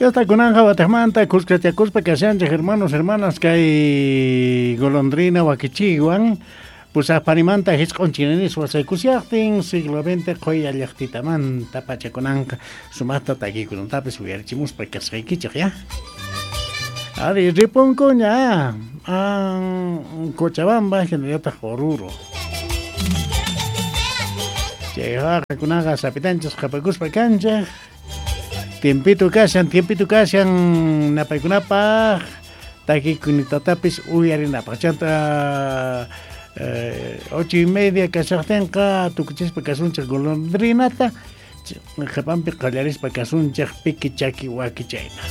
Ya está con Anja Batajmanta, Cuscachakuspa, Casanche, hermanos, hermanas, que hay golondrina, Huaquichiguan, pues a Parimanta, Hisconchinenis, Huasaicusiachtin, siglo XX, Coya, Yachtitamanta, Pachaconanca, Sumata, Taquicun, Tapes, Huerchimus, Pacasaiquicha, ya. Ari, Riponco, ya, Cochabamba, Generata Joruro. Llega con Agas, Sapitanchas, Capacuspa, Cancha. Tiempito kasyan napaykunapaq takikunitatapish uyarinapaq chanta 8:30 kasaqtinqa tukuchispa kasunchaq golondrinata qhapanpi qallarispa kasunchaq piki chaki waki chayna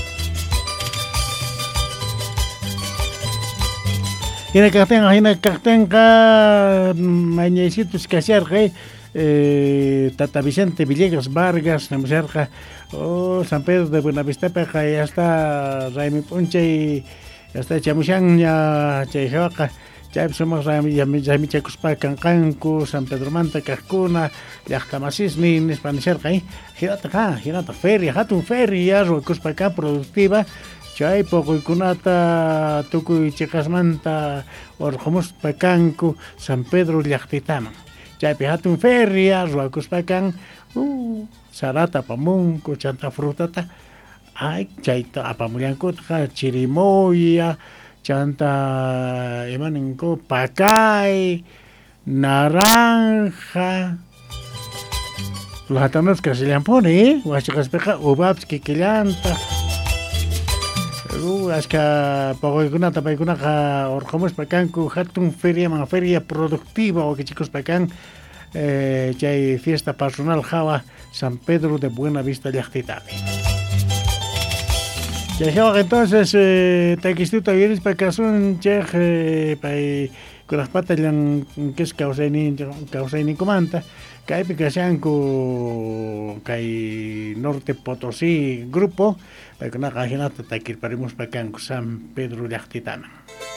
hina kaqtinqa mañaysitus kasharqa Tata Vicente Villegas Vargas, Namusarja, San Pedro de Buenavista, ya está Raimi Punche y ya está Chamushan, ya Chayjaca, ya somos Raimi Chacuspa, Cancancu, San Pedro Manta, Cascuna, Yacamasis, ni Hispanisarja, Girata Feria, Hatun Feria, Rucuspaca productiva, Chay poco y Cunata, Tucu y Checasmanta, Orjomos Pacancu, San Pedro Yactitama. Chaypi hatun feria, ruakuspakan, sarata apamunku, chanta frutata, ay, chayta apamullankutqa, chirimoya, chanta, imaninko, pacay, naranja, los hatanos que se le pone, huachacaspeja, ubabs, kikillanta, aska pagoykunata paykunaqa orqamuspakanku hatun feria productiva o que chicos pakan chay fiesta patronal Java San Pedro de Buenavista llaqtitapi. Chay entonces takistuta viris pakasun chej pay kunaqpata llan kes kawsaynin kumanta kaypi kashanku kay Norte Potosí grupo paykunaqa hinata takirparimuspakanku San Pedro llaqtitana.